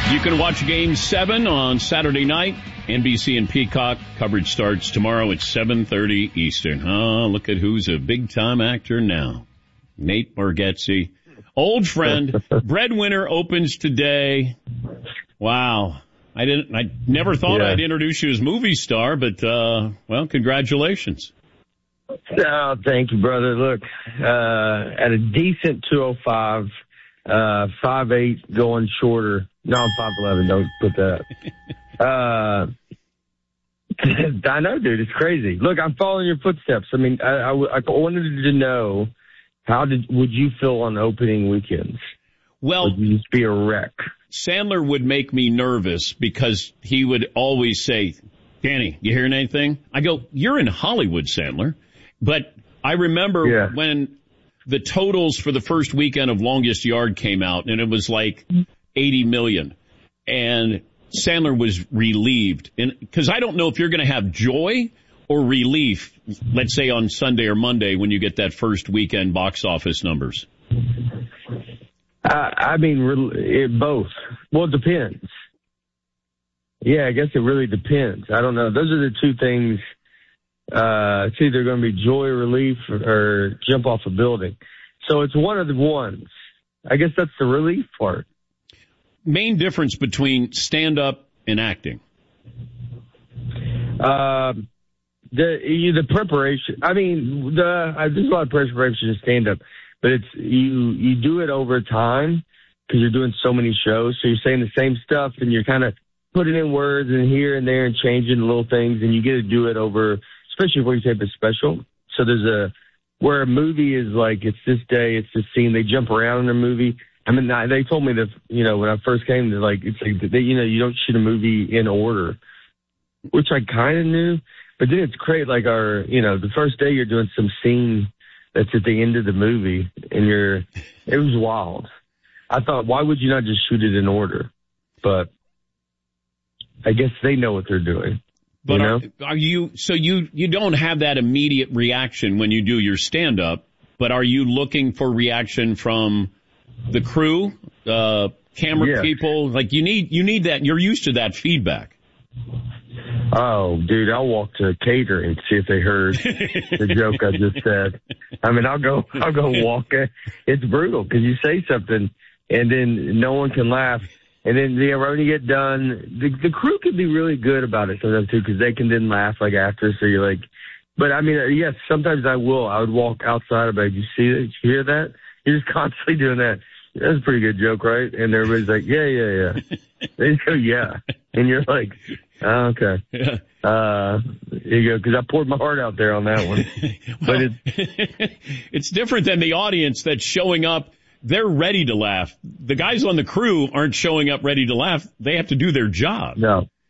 You can watch Game 7 on Saturday night. NBC and Peacock. Coverage starts tomorrow at 7:30 Eastern. Oh, look at who's a big-time actor now. Nate Bargatze. Old friend. Breadwinner opens today. Wow. I never thought I'd introduce you as movie star, but, well, congratulations. Oh, thank you, brother. Look, at a decent 205, 5'8", going shorter. No, I'm 5'11", don't put that. I know, dude, it's crazy. Look, I'm following your footsteps. I mean, I wanted to know, would you feel on opening weekends? Well, would you just be a wreck? Sandler would make me nervous because he would always say, Danny, you hearing anything? I go, you're in Hollywood, Sandler. But I remember when the totals for the first weekend of Longest Yard came out, and it was like 80 million. And Sandler was relieved. Because I don't know if you're going to have joy or relief, let's say on Sunday or Monday when you get that first weekend box office numbers. I mean, both. Well, it depends. Yeah, I guess it really depends. I don't know. Those are the two things. It's either going to be joy, relief, or jump off a building. So it's one of the ones. I guess that's the relief part. Main difference between stand-up and acting? The preparation. I mean, there's a lot of preparation in stand-up, but it's you do it over time because you're doing so many shows. So you're saying the same stuff, and you're kind of putting in words and here and there and changing little things, and you get to do it over, especially when you tape a special. So where a movie is like, it's this day, it's this scene, they jump around in a movie. I mean, they told me that, when I first came, it's like, you don't shoot a movie in order, which I kind of knew. But then it's great, like the first day you're doing some scene that's at the end of the movie, and it was wild. I thought, why would you not just shoot it in order? But I guess they know what they're doing. But are you, so you don't have that immediate reaction when you do your stand-up, but are you looking for reaction from the crew, camera people? Like you need that. You're used to that feedback. Oh, dude, I'll walk to cater and see if they heard the joke I just said. I mean, I'll go walk. It's brutal because you say something and then no one can laugh. And then when you get done, the crew can be really good about it sometimes too, because they can then laugh like after. So you're like, but I mean, yes, sometimes I would walk outside about, you see that? You hear that? You're just constantly doing that. That's a pretty good joke, right? And everybody's like, yeah. They go, yeah. And you're like, oh, okay. Yeah. Here you go, because I poured my heart out there on that one. Well, but it's different than the audience that's showing up. They're ready to laugh. The guys on the crew aren't showing up ready to laugh. They have to do their job. No.